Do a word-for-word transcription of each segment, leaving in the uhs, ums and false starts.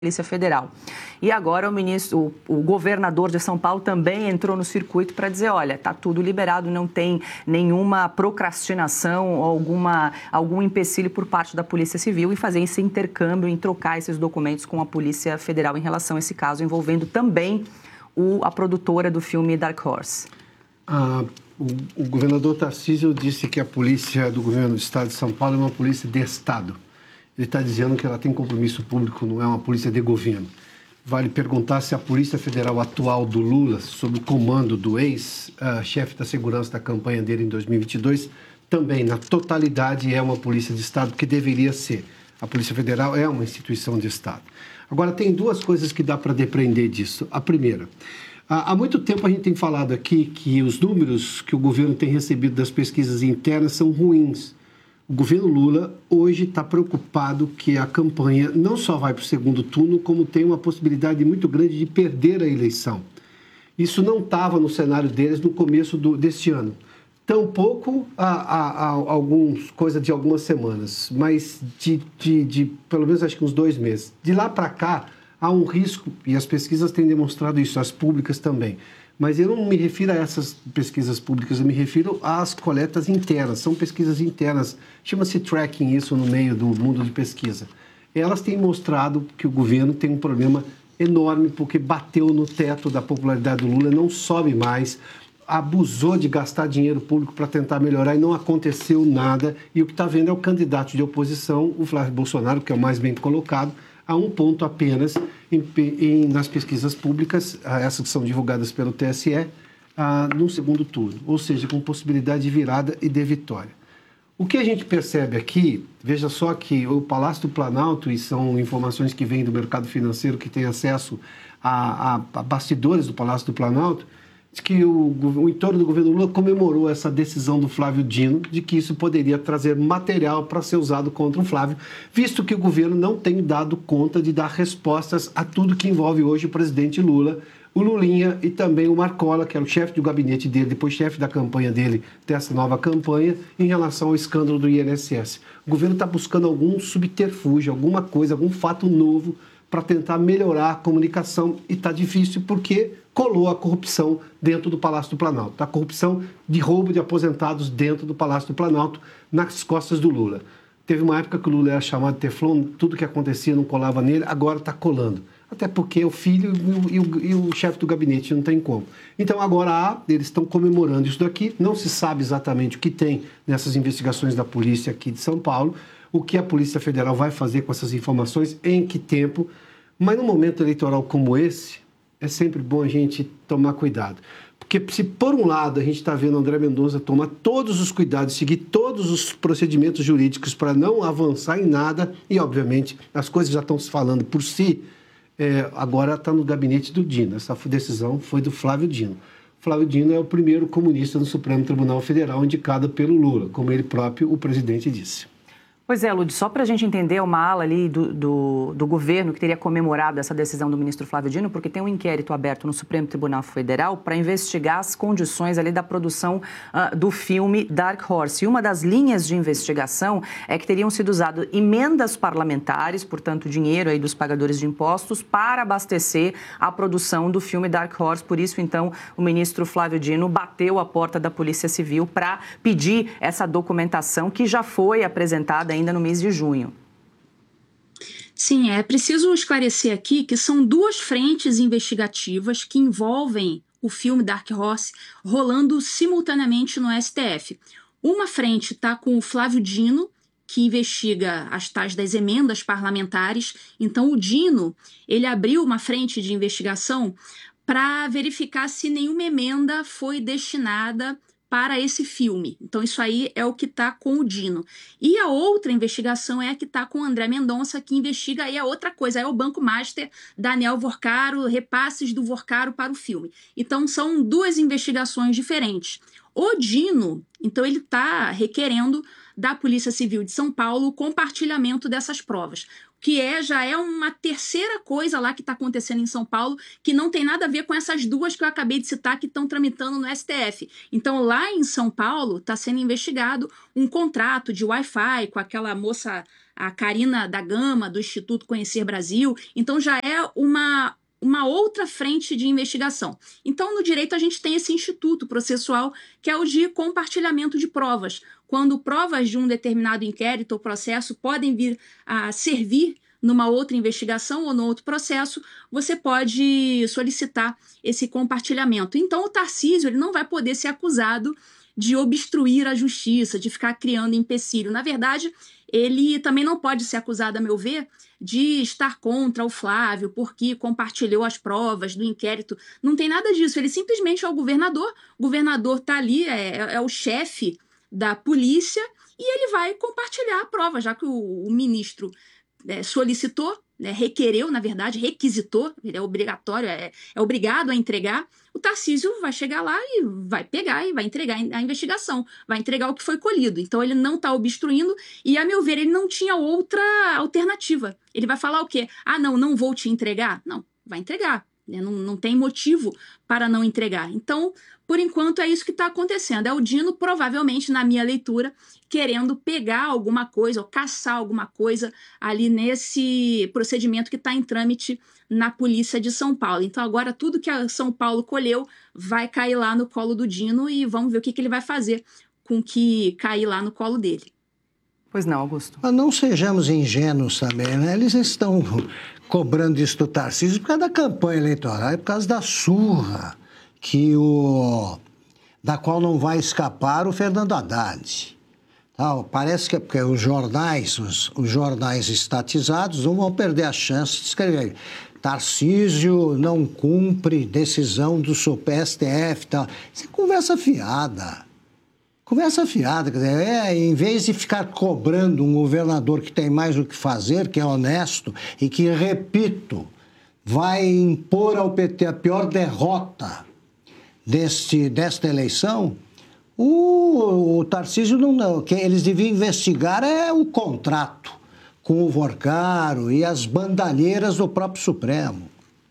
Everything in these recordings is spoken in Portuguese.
Polícia Federal. E agora o ministro, o, o governador de São Paulo também entrou no circuito para dizer, olha, está tudo liberado, não tem nenhuma procrastinação ou alguma, algum empecilho por parte da Polícia Civil em fazer esse intercâmbio, em trocar esses documentos com a Polícia Federal em relação a esse caso, envolvendo também o, a produtora do filme Dark Horse. Ah, o, o governador Tarcísio disse que a polícia do governo do estado de São Paulo é uma polícia de estado. Ele está dizendo que ela tem compromisso público, não é uma polícia de governo. Vale perguntar se a Polícia Federal atual do Lula, sob o comando do ex-chefe da segurança da campanha dele em dois mil e vinte e dois, também, na totalidade, é uma polícia de Estado, que deveria ser. A Polícia Federal é uma instituição de Estado. Agora, tem duas coisas que dá para depreender disso. A primeira, há muito tempo a gente tem falado aqui que os números que o governo tem recebido das pesquisas internas são ruins. O governo Lula hoje está preocupado que a campanha não só vai para o segundo turno, como tem uma possibilidade muito grande de perder a eleição. Isso não estava no cenário deles no começo do, deste ano. Tampouco há, há, há alguns, coisa de algumas semanas, mas de, de, de pelo menos acho que uns dois meses. De lá para cá, há um risco, e as pesquisas têm demonstrado isso, as públicas também. Mas eu não me refiro a essas pesquisas públicas, eu me refiro às coletas internas. São pesquisas internas, chama-se tracking isso no meio do mundo de pesquisa. Elas têm mostrado que o governo tem um problema enorme porque bateu no teto da popularidade do Lula, não sobe mais, abusou de gastar dinheiro público para tentar melhorar e não aconteceu nada. E o que está vendo é o candidato de oposição, o Flávio Bolsonaro, que é o mais bem colocado, a um ponto apenas em, em, nas pesquisas públicas, essas que são divulgadas pelo T S E, ah, no segundo turno, ou seja, com possibilidade de virada e de vitória. O que a gente percebe aqui, veja só que o Palácio do Planalto, e são informações que vêm do mercado financeiro que tem acesso a, a, a bastidores do Palácio do Planalto, diz que o, o entorno do governo Lula comemorou essa decisão do Flávio Dino de que isso poderia trazer material para ser usado contra o Flávio, visto que o governo não tem dado conta de dar respostas a tudo que envolve hoje o presidente Lula, o Lulinha e também o Marcola, que era o chefe do gabinete dele, depois chefe da campanha dele, dessa nova campanha, em relação ao escândalo do I N S S. O governo está buscando algum subterfúgio, alguma coisa, algum fato novo para tentar melhorar a comunicação e está difícil porque colou a corrupção dentro do Palácio do Planalto. A corrupção de roubo de aposentados dentro do Palácio do Planalto, nas costas do Lula. Teve uma época que o Lula era chamado de Teflon, tudo que acontecia não colava nele, agora está colando. Até porque o filho e o, e o, o chefe do gabinete não tem como. Então agora há, eles estão comemorando isso daqui, não se sabe exatamente o que tem nessas investigações da polícia aqui de São Paulo, o que a Polícia Federal vai fazer com essas informações, em que tempo, mas num momento eleitoral como esse, é sempre bom a gente tomar cuidado. Porque se por um lado a gente está vendo André Mendonça tomar todos os cuidados, seguir todos os procedimentos jurídicos para não avançar em nada, e obviamente as coisas já estão se falando por si, é, agora está no gabinete do Dino. Essa decisão foi do Flávio Dino. Flávio Dino é o primeiro comunista no Supremo Tribunal Federal indicado pelo Lula, como ele próprio, o presidente, disse. Pois é, Lud, só para a gente entender uma ala ali do, do, do governo que teria comemorado essa decisão do ministro Flávio Dino, porque tem um inquérito aberto no Supremo Tribunal Federal para investigar as condições ali da produção uh, do filme Dark Horse. E uma das linhas de investigação é que teriam sido usadas emendas parlamentares, portanto dinheiro aí dos pagadores de impostos, para abastecer a produção do filme Dark Horse. Por isso, então, o ministro Flávio Dino bateu a porta da Polícia Civil para pedir essa documentação que já foi apresentada ainda no mês de junho. Sim, é preciso esclarecer aqui que são duas frentes investigativas que envolvem o filme Dark Horse rolando simultaneamente no S T F. Uma frente está com o Flávio Dino, que investiga as tais das emendas parlamentares. Então o Dino, ele abriu uma frente de investigação para verificar se nenhuma emenda foi destinada para esse filme. Então isso aí é o que está com o Dino. E a outra investigação é a que está com o André Mendonça, que investiga aí a outra coisa, é o Banco Master da Anel Vorcaro, repasses do Vorcaro para o filme. Então são duas investigações diferentes. O Dino, então ele está requerendo da Polícia Civil de São Paulo o compartilhamento dessas provas, que é, já é uma terceira coisa lá que está acontecendo em São Paulo, que não tem nada a ver com essas duas que eu acabei de citar que estão tramitando no S T F. Então, lá em São Paulo, está sendo investigado um contrato de Wi-Fi com aquela moça a Karina da Gama, do Instituto Conhecer Brasil. Então, já é uma, uma outra frente de investigação. Então, no direito, a gente tem esse instituto processual, que é o de compartilhamento de provas. Quando provas de um determinado inquérito ou processo podem vir a servir numa outra investigação ou no outro processo, você pode solicitar esse compartilhamento. Então, o Tarcísio ele não vai poder ser acusado de obstruir a justiça, de ficar criando empecilho. Na verdade, ele também não pode ser acusado, a meu ver, de estar contra o Flávio, porque compartilhou as provas do inquérito. Não tem nada disso, ele simplesmente é o governador. O governador está ali, é, é o chefe da polícia, e ele vai compartilhar a prova, já que o, o ministro É, solicitou, né, requereu, na verdade, requisitou, ele é obrigatório, é, é obrigado a entregar, o Tarcísio vai chegar lá e vai pegar e vai entregar a investigação, vai entregar o que foi colhido. Então, ele não está obstruindo e, a meu ver, ele não tinha outra alternativa. Ele vai falar o quê? Ah, não, não vou te entregar? Não, vai entregar. Né? Não, não tem motivo para não entregar. Então, por enquanto, é isso que está acontecendo. É o Dino, provavelmente, na minha leitura, querendo pegar alguma coisa ou caçar alguma coisa ali nesse procedimento que está em trâmite na Polícia de São Paulo. Então, agora, tudo que a São Paulo colheu vai cair lá no colo do Dino e vamos ver o que, que ele vai fazer com o que cair lá no colo dele. Pois não, Augusto. Mas não sejamos ingênuos também, né? Eles estão cobrando isso do Tarcísio por causa da campanha eleitoral, é por causa da surra que o... da qual não vai escapar o Fernando Haddad. Então, parece que é porque os jornais, os, os jornais estatizados não vão perder a chance de escrever Tarcísio não cumpre decisão do S T F. Tal. Isso é conversa fiada. Conversa fiada. Quer dizer, é, em vez de ficar cobrando um governador que tem mais o que fazer, que é honesto e que, repito, vai impor ao P T a pior derrota deste, desta eleição, o, o Tarcísio não... O que eles deviam investigar é o contrato com o Vorcaro e as bandalheiras do próprio Supremo.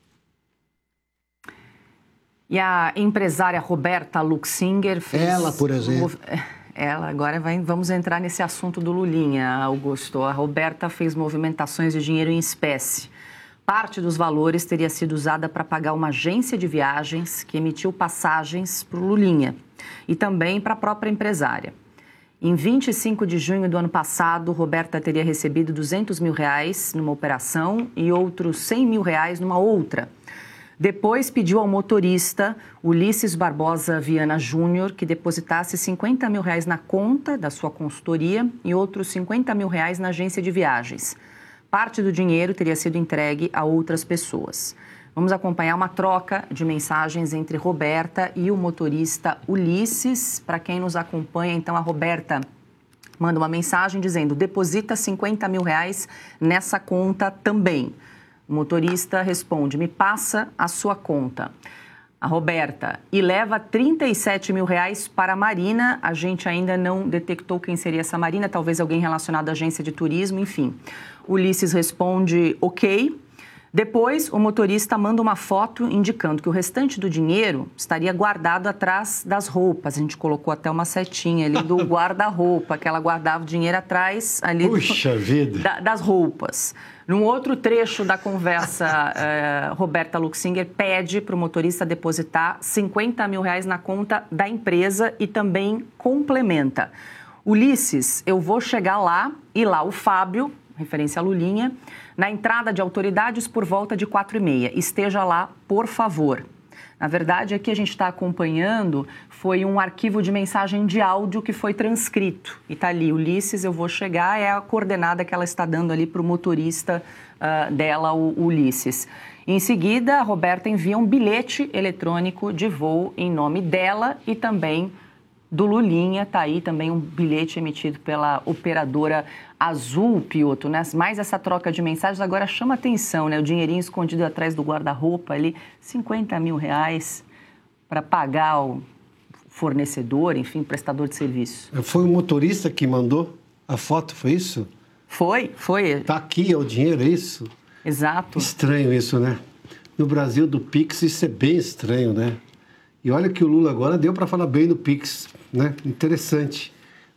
E a empresária Roberta Luxinger fez... Ela, por exemplo. Ela, agora vai, vamos entrar nesse assunto do Lulinha, Augusto. A Roberta fez movimentações de dinheiro em espécie. Parte dos valores teria sido usada para pagar uma agência de viagens que emitiu passagens para o Lulinha e também para a própria empresária. Em vinte e cinco de junho do ano passado, Roberta teria recebido duzentos mil reais numa operação e outros cem mil reais numa outra. Depois pediu ao motorista Ulisses Barbosa Viana Júnior que depositasse cinquenta mil reais na conta da sua consultoria e outros cinquenta mil reais na agência de viagens. Parte do dinheiro teria sido entregue a outras pessoas. Vamos acompanhar uma troca de mensagens entre Roberta e o motorista Ulisses. Para quem nos acompanha, então, a Roberta manda uma mensagem dizendo: deposita cinquenta mil reais nessa conta também. O motorista responde: me passa a sua conta. A Roberta: e leva trinta e sete mil reais para a Marina. A gente ainda não detectou quem seria essa Marina, talvez alguém relacionado à agência de turismo, enfim. Ulisses responde: ok. Depois, o motorista manda uma foto indicando que o restante do dinheiro estaria guardado atrás das roupas. A gente colocou até uma setinha ali do guarda-roupa, que ela guardava o dinheiro atrás ali Puxa do, vida. Da, das roupas. Num outro trecho da conversa, eh, Roberta Luxinger pede para o motorista depositar cinquenta mil reais na conta da empresa e também complementa: Ulisses, eu vou chegar lá, e lá o Fábio, referência a Lulinha, na entrada de autoridades por volta de quatro e meia. Esteja lá, por favor. Na verdade, aqui a gente está acompanhando foi um arquivo de mensagem de áudio que foi transcrito. E está ali: Ulisses, eu vou chegar, é a coordenada que ela está dando ali para o motorista uh, dela, o Ulisses. Em seguida, a Roberta envia um bilhete eletrônico de voo em nome dela e também do Lulinha. Está aí também um bilhete emitido pela operadora Azul, Piotr, né? Mas essa troca de mensagens agora chama atenção, né? O dinheirinho escondido atrás do guarda-roupa ali, cinquenta mil reais para pagar o fornecedor, enfim, prestador de serviço. Foi o motorista que mandou a foto, foi isso? Foi, foi. Tá aqui, é o dinheiro, é isso? Exato. Estranho isso, né? No Brasil do Pix isso é bem estranho, né? E olha que o Lula agora deu para falar bem do Pix, né? Interessante.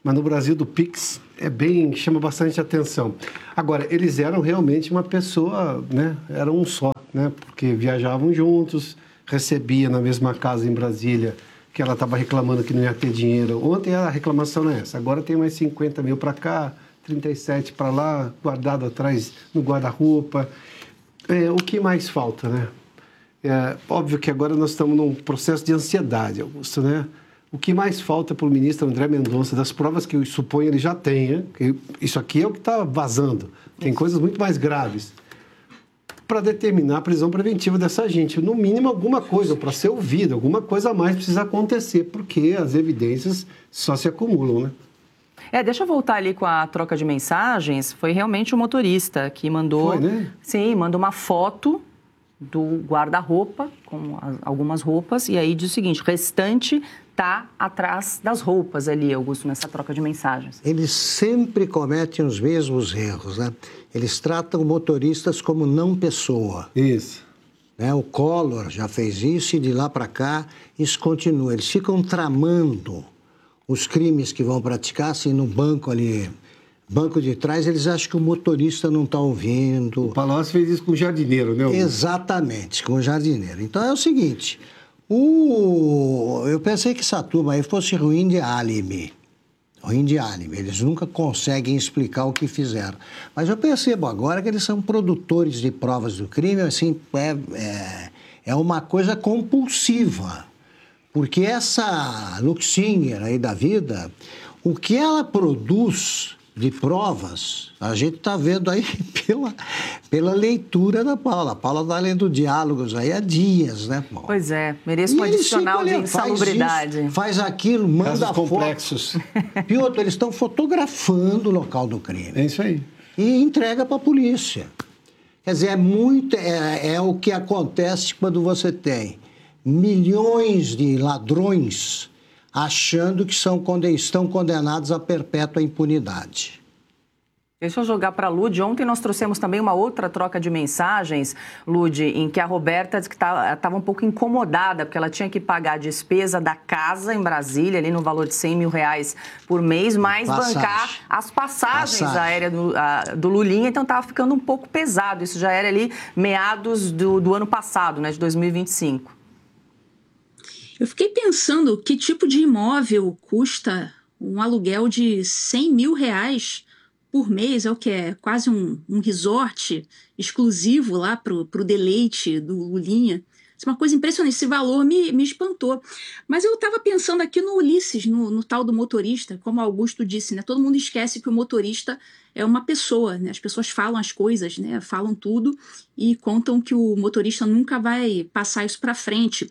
Mas no Brasil do Pix é bem, chama bastante atenção. Agora, eles eram realmente uma pessoa, né? Eram um só, né? Porque viajavam juntos, recebia na mesma casa em Brasília, que ela estava reclamando que não ia ter dinheiro. Ontem a reclamação não é essa. Agora tem mais cinquenta mil para cá, trinta e sete para lá, guardado atrás no guarda-roupa. É, o que mais falta, né? É, óbvio que agora nós estamos num processo de ansiedade, Augusto, né? O que mais falta para o ministro André Mendonça, das provas que eu suponho ele já tenha, que isso aqui é o que está vazando, tem coisas muito mais graves, para determinar a prisão preventiva dessa gente. No mínimo, alguma coisa, para ser ouvido, alguma coisa a mais precisa acontecer, porque as evidências só se acumulam, né? É, deixa eu voltar ali com a troca de mensagens. Foi realmente o motorista que mandou... Foi, né? Sim, mandou uma foto do guarda-roupa, com as, algumas roupas, e aí diz o seguinte, restante está atrás das roupas ali, Augusto, nessa troca de mensagens. Eles sempre cometem os mesmos erros, né? Eles tratam motoristas como não pessoa. Isso. Né? O Collor já fez isso e de lá para cá isso continua. Eles ficam tramando os crimes que vão praticar, assim, no banco ali, banco de trás, eles acham que o motorista não está ouvindo. O Palocci fez isso com o jardineiro, né? Exatamente, com o jardineiro. Então é o seguinte, o... eu pensei que essa turma aí fosse ruim de álibi. Ruim de álibi. Eles nunca conseguem explicar o que fizeram. Mas eu percebo agora que eles são produtores de provas do crime, assim, é, é, é uma coisa compulsiva. Porque essa Luxinger aí da vida, o que ela produz de provas, a gente está vendo aí pela, pela leitura da Paula. A Paula está lendo diálogos aí há dias, né, Paulo? Pois é, mereço um adicional de insalubridade. Faz, isso, faz aquilo, manda Casos complexos. E outro, eles estão fotografando o local do crime. É isso aí. E entrega para a polícia. Quer dizer, é, muito, é, é o que acontece quando você tem milhões de ladrões achando que são, estão condenados a perpétua impunidade. Deixa eu jogar para a Lud. Ontem nós trouxemos também uma outra troca de mensagens, Lud, em que a Roberta disse que estava um pouco incomodada, porque ela tinha que pagar a despesa da casa em Brasília, ali no valor de cem mil reais por mês, mais Passagem. bancar as passagens Passagem. aéreas do, a, do Lulinha, então estava ficando um pouco pesado. Isso já era ali meados do, do ano passado, né, de dois mil e vinte e cinco. Eu fiquei pensando que tipo de imóvel custa um aluguel de cem mil reais por mês, é o que é quase um, um resort exclusivo lá para o deleite do Lulinha. Isso é uma coisa impressionante, esse valor me, me espantou. Mas eu estava pensando aqui no Ulisses, no, no tal do motorista, como Augusto disse, né? Todo mundo esquece que o motorista é uma pessoa, né? As pessoas falam as coisas, né? Falam tudo e contam que o motorista nunca vai passar isso para frente.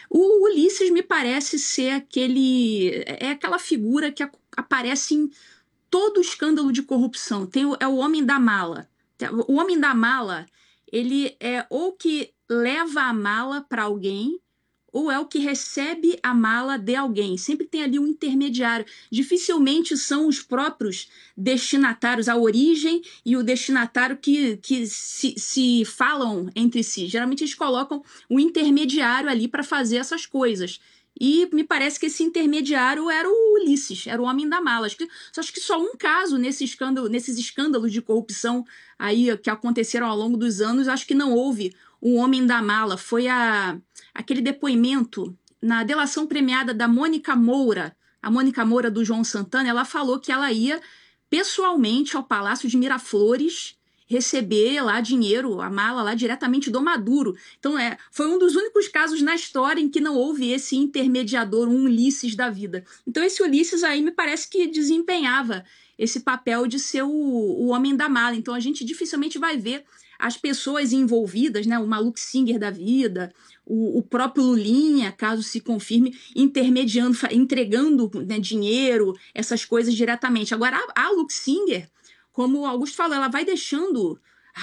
O Ulisses me parece ser aquele, é aquela figura que aparece em todo escândalo de corrupção. Tem o, é o homem da mala. O homem da mala, ele é ou que leva a mala para alguém, ou é o que recebe a mala de alguém. Sempre tem ali um intermediário. Dificilmente são os próprios destinatários, a origem e o destinatário que, que se, se falam entre si. Geralmente eles colocam um intermediário ali para fazer essas coisas. E me parece que esse intermediário era o Ulisses, era o homem da mala. Acho que, acho que só um caso nesse escândalo, nesses escândalos de corrupção aí que aconteceram ao longo dos anos, acho que não houve um homem da mala. Foi a, aquele depoimento na delação premiada da Mônica Moura, a Mônica Moura do João Santana. Ela falou que ela ia pessoalmente ao Palácio de Miraflores receber lá dinheiro, a mala lá diretamente do Maduro. Então, é, foi um dos únicos casos na história em que não houve esse intermediador, um Ulisses da vida. Então, esse Ulisses aí me parece que desempenhava esse papel de ser o, o homem da mala. Então, a gente dificilmente vai ver as pessoas envolvidas, né, o Luxinger da vida, o, o próprio Lulinha, caso se confirme, intermediando, entregando, né, dinheiro, essas coisas diretamente. Agora, a, a Luxinger, como o Augusto falou, ela vai deixando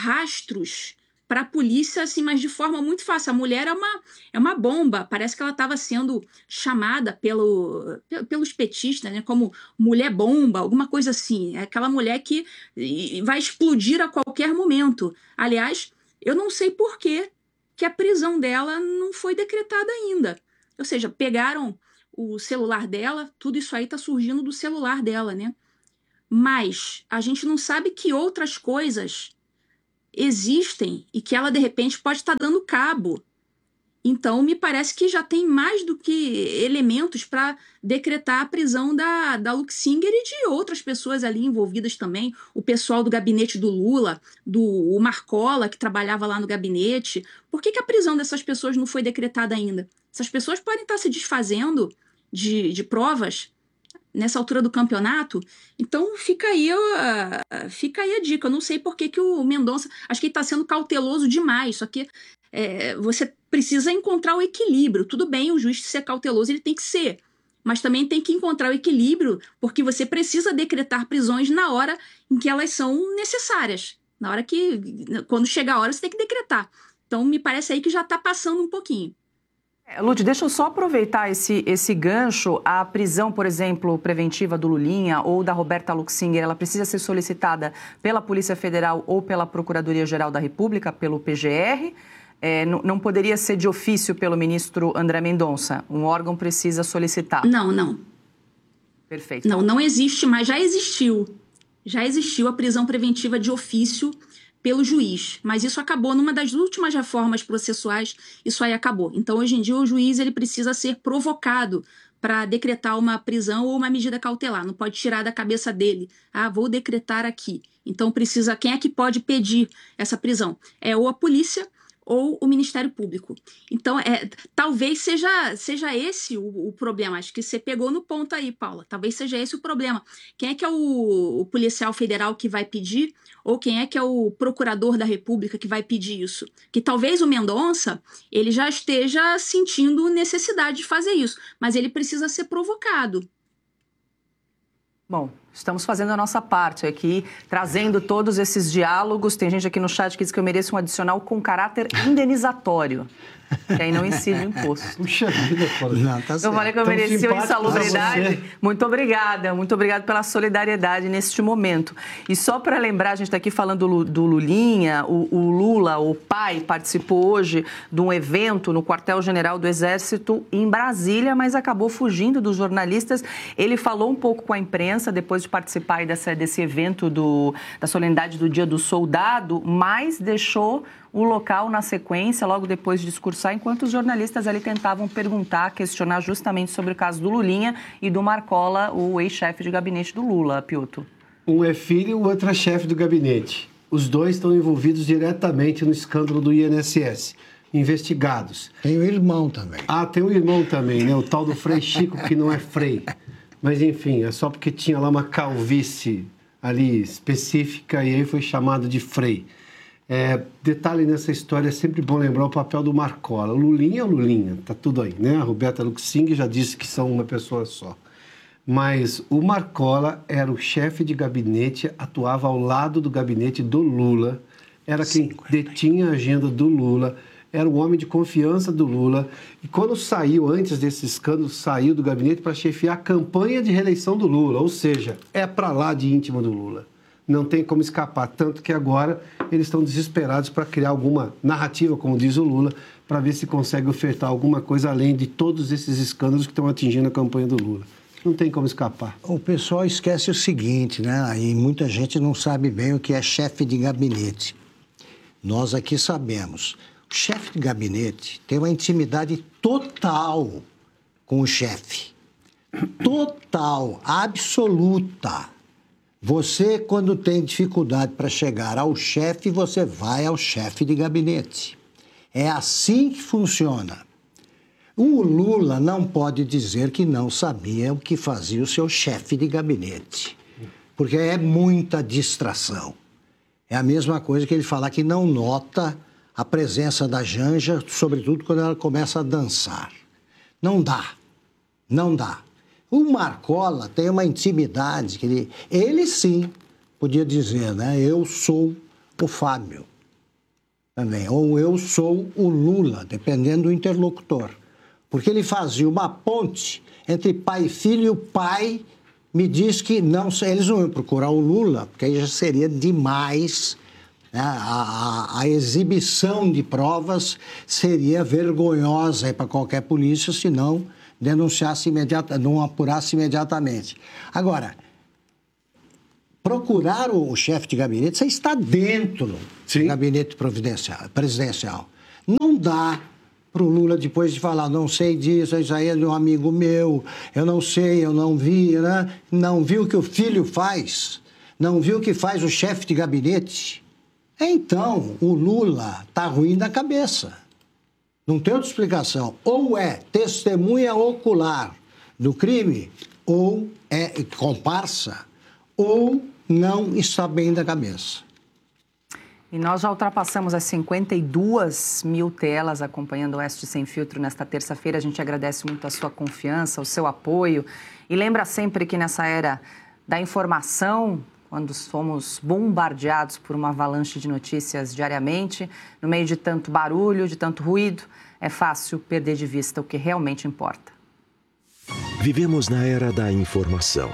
rastros para a polícia, assim, mas de forma muito fácil. A mulher é uma, é uma bomba. Parece que ela estava sendo chamada pelo, pelos petistas, né, como mulher bomba, alguma coisa assim. É aquela mulher que vai explodir a qualquer momento. Aliás, eu não sei por que que a prisão dela não foi decretada ainda. Ou seja, pegaram o celular dela, tudo isso aí está surgindo do celular dela, né? Mas a gente não sabe que outras coisas existem e que ela, de repente, pode estar dando cabo. Então, me parece que já tem mais do que elementos para decretar a prisão da, da Luxinger e de outras pessoas ali envolvidas também. O pessoal do gabinete do Lula, do o Marcola, que trabalhava lá no gabinete. Por que, que a prisão dessas pessoas não foi decretada ainda? Essas pessoas podem estar se desfazendo de, de provas nessa altura do campeonato. Então, fica aí, uh, fica aí a dica. Eu não sei por que, que o Mendonça... Acho que ele está sendo cauteloso demais. Só que é, você precisa encontrar o equilíbrio. Tudo bem, o juiz ser cauteloso, ele tem que ser. Mas também tem que encontrar o equilíbrio, porque você precisa decretar prisões na hora em que elas são necessárias. Na hora que... Quando chega a hora, você tem que decretar. Então, me parece aí que já está passando um pouquinho. Lud, deixa eu só aproveitar esse, esse gancho. A prisão, por exemplo, preventiva do Lulinha ou da Roberta Luxinger, ela precisa ser solicitada pela Polícia Federal ou pela Procuradoria-Geral da República, pelo P G R. É, não, não poderia ser de ofício pelo ministro André Mendonça? Um órgão precisa solicitar? Não, não. Perfeito. Não, não existe, mas já existiu. Já existiu a prisão preventiva de ofício pelo juiz, mas isso acabou numa das últimas reformas processuais, isso aí acabou. Então, hoje em dia, o juiz ele precisa ser provocado para decretar uma prisão ou uma medida cautelar, não pode tirar da cabeça dele, ah, vou decretar aqui. Então, precisa, quem é que pode pedir essa prisão? É ou a polícia ou o Ministério Público. Então, é, talvez seja, seja esse o, o problema. Acho que você pegou no ponto aí, Paula. Talvez seja esse o problema. Quem é que é o, o policial federal que vai pedir? Ou quem é que é o procurador da República que vai pedir isso? Que talvez o Mendonça, ele já esteja sentindo necessidade de fazer isso, mas ele precisa ser provocado. Bom, estamos fazendo a nossa parte aqui, trazendo todos esses diálogos. Tem gente aqui no chat que diz que eu mereço um adicional com caráter indenizatório, que aí não incide o imposto. Puxa vida, Paulo. Não, tá certo. Eu falei que eu Tão merecia uma simpático insalubridade. você. Muito obrigada, muito obrigada pela solidariedade neste momento. E só para lembrar, a gente está aqui falando do, do Lulinha, o, o Lula, o pai, participou hoje de um evento no quartel-general do Exército em Brasília, mas acabou fugindo dos jornalistas. Ele falou um pouco com a imprensa depois de participar dessa, desse evento do, da solenidade do Dia do Soldado, mas deixou o local na sequência, logo depois de discursar, enquanto os jornalistas ali tentavam perguntar, questionar justamente sobre o caso do Lulinha e do Marcola, o ex-chefe de gabinete do Lula, Piotr. Um é filho e o outro é chefe do gabinete. Os dois estão envolvidos diretamente no escândalo do I N S S, investigados. Tem o irmão também. Ah, tem o irmão também, né? O tal do Frei Chico, que não é Frei. Mas, enfim, é só porque tinha lá uma calvície ali específica e aí foi chamado de Frei. É, detalhe nessa história, é sempre bom lembrar o papel do Marcola. O Lulinha é o Lulinha, tá tudo aí, né? A Roberta Luxinger já disse que são uma pessoa só. Mas o Marcola era o chefe de gabinete, atuava ao lado do gabinete do Lula, era quem detinha a agenda do Lula, era o homem de confiança do Lula. E quando saiu, antes desse escândalo, saiu do gabinete para chefiar a campanha de reeleição do Lula, ou seja, é para lá de íntimo do Lula. Não tem como escapar, tanto que agora eles estão desesperados para criar alguma narrativa, como diz o Lula, para ver se consegue ofertar alguma coisa além de todos esses escândalos que estão atingindo a campanha do Lula. Não tem como escapar. O pessoal esquece o seguinte, né? E muita gente não sabe bem o que é chefe de gabinete. Nós aqui sabemos. O chefe de gabinete tem uma intimidade total com o chefe. Total, absoluta. Você, quando tem dificuldade para chegar ao chefe, você vai ao chefe de gabinete. É assim que funciona. O Lula não pode dizer que não sabia o que fazia o seu chefe de gabinete, porque é muita distração. É a mesma coisa que ele falar que não nota a presença da Janja, sobretudo quando ela começa a dançar. Não dá, não dá. O Marcola tem uma intimidade que ele, ele sim podia dizer, né? Eu sou o Fábio também, ou eu sou o Lula, dependendo do interlocutor. Porque ele fazia uma ponte entre pai e filho e o pai me diz que não, eles não iam procurar o Lula, porque aí já seria demais, né? a, a, a exibição de provas seria vergonhosa para qualquer polícia, senão denunciasse imediatamente, não apurasse imediatamente. Agora, procurar o, o chefe de gabinete, você está dentro Sim. do gabinete presidencial. Não dá para o Lula, depois de falar, não sei disso, isso aí é de um amigo meu, eu não sei, eu não vi, né? Não viu o que o filho faz, não viu o que faz o chefe de gabinete. Então, o Lula está ruim da cabeça. Não tem outra explicação. Ou é testemunha ocular do crime, ou é comparsa, ou não está bem da cabeça. E nós já ultrapassamos as cinquenta e duas mil telas acompanhando o Oeste Sem Filtro nesta terça-feira. A gente agradece muito a sua confiança, o seu apoio. E lembra sempre que nessa era da informação, quando somos bombardeados por uma avalanche de notícias diariamente, no meio de tanto barulho, de tanto ruído, é fácil perder de vista o que realmente importa. Vivemos na era da informação,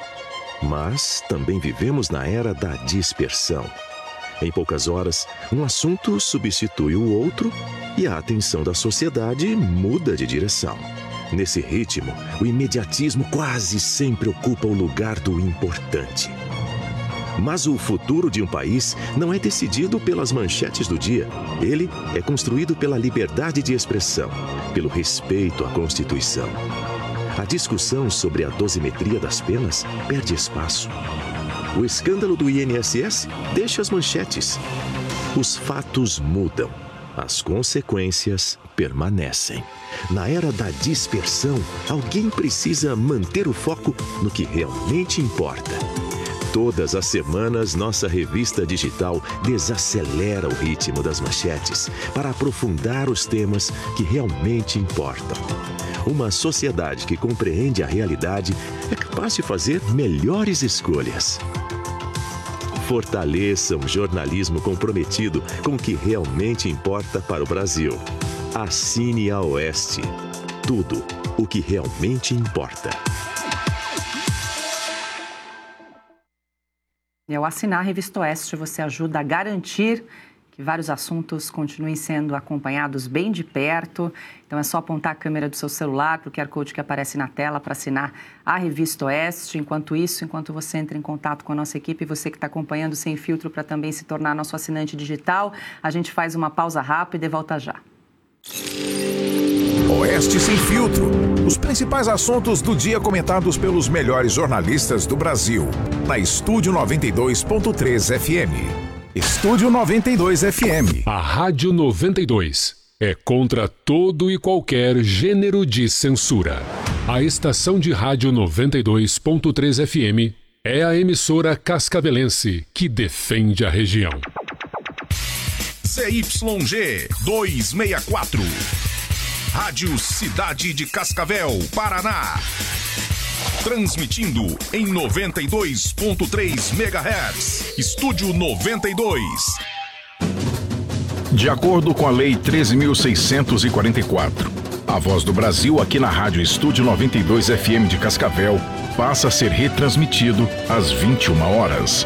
mas também vivemos na era da dispersão. Em poucas horas, um assunto substitui o outro e a atenção da sociedade muda de direção. Nesse ritmo, o imediatismo quase sempre ocupa o lugar do importante. Mas o futuro de um país não é decidido pelas manchetes do dia. Ele é construído pela liberdade de expressão, pelo respeito à Constituição. A discussão sobre a dosimetria das penas perde espaço. O escândalo do I N S S deixa as manchetes. Os fatos mudam. As consequências permanecem. Na era da dispersão, alguém precisa manter o foco no que realmente importa. Todas as semanas, nossa revista digital desacelera o ritmo das manchetes para aprofundar os temas que realmente importam. Uma sociedade que compreende a realidade é capaz de fazer melhores escolhas. Fortaleça um jornalismo comprometido com o que realmente importa para o Brasil. Assine a Oeste. Tudo o que realmente importa. E ao assinar a Revista Oeste, você ajuda a garantir que vários assuntos continuem sendo acompanhados bem de perto. Então é só apontar a câmera do seu celular para o Q R Code que aparece na tela para assinar a Revista Oeste. Enquanto isso, enquanto você entra em contato com a nossa equipe, você que está acompanhando Sem Filtro para também se tornar nosso assinante digital, a gente faz uma pausa rápida e volta já. Oeste Sem Filtro. Os principais assuntos do dia comentados pelos melhores jornalistas do Brasil. Na Estúdio noventa e dois ponto três F M. Estúdio noventa e dois F M. A Rádio noventa e dois é contra todo e qualquer gênero de censura. A estação de rádio noventa e dois ponto três F M é a emissora cascavelense que defende a região. Z Y G duzentos e sessenta e quatro. Rádio Cidade de Cascavel, Paraná. Transmitindo em noventa e dois ponto três megahertz. Estúdio noventa e dois. De acordo com a Lei treze mil seiscentos e quarenta e quatro, a Voz do Brasil aqui na Rádio Estúdio noventa e dois F M de Cascavel passa a ser retransmitido às vinte e uma horas.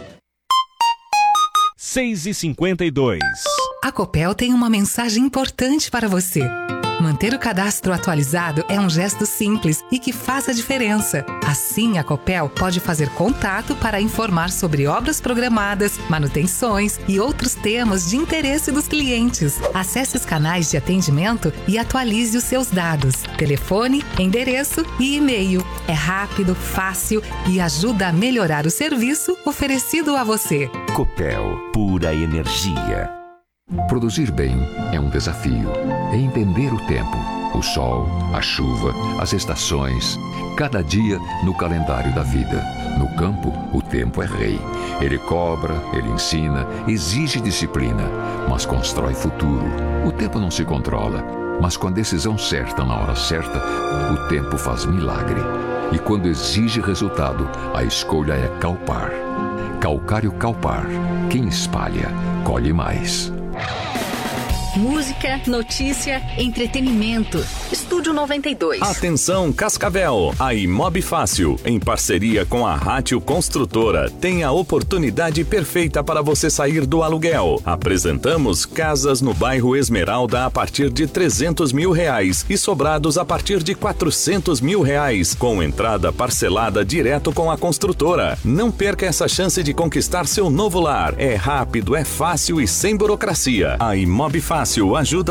seis e cinquenta e dois. A Copel tem uma mensagem importante para você. Manter o cadastro atualizado é um gesto simples e que faz a diferença. Assim, a Copel pode fazer contato para informar sobre obras programadas, manutenções e outros temas de interesse dos clientes. Acesse os canais de atendimento e atualize os seus dados. Telefone, endereço e e-mail. É rápido, fácil e ajuda a melhorar o serviço oferecido a você. Copel, pura energia. Produzir bem é um desafio. É entender o tempo, o sol, a chuva, as estações, cada dia no calendário da vida. No campo, o tempo é rei. Ele cobra, ele ensina, exige disciplina, mas constrói futuro. O tempo não se controla, mas com a decisão certa na hora certa, o tempo faz milagre. E quando exige resultado, a escolha é Calpar. Calcário Calpar. Quem espalha, colhe mais. Música, notícia, entretenimento. Estúdio noventa e dois. Atenção, Cascavel. A Imob Fácil, em parceria com a Rátio Construtora, tem a oportunidade perfeita para você sair do aluguel. Apresentamos casas no bairro Esmeralda a partir de trezentos mil reais e sobrados a partir de quatrocentos mil reais, com entrada parcelada direto com a construtora. Não perca essa chance de conquistar seu novo lar. É rápido, é fácil e sem burocracia. A Imob Fácil ajuda